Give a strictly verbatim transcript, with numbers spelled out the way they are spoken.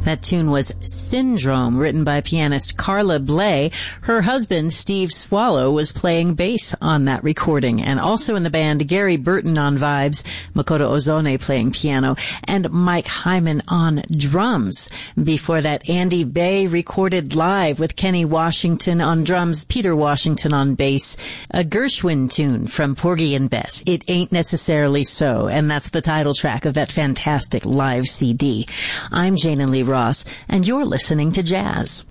That tune was Syndrome, written by pianist Carla Bley. Her husband, Steve Swallow, was playing bass on that recording. And also in the band, Gary Burton on vibes, Makoto Ozone playing piano, and Mike Hyman on drums. Before that, Andy Bay recorded live with Kenny Washington on drums, Peter Washington on bass. A Gershwin tune from Porgy and Bess, It Ain't Necessarily So, and that's the title track of that fantastic live C D. I'm Jane and Lee Ross, and you're listening to Jazz.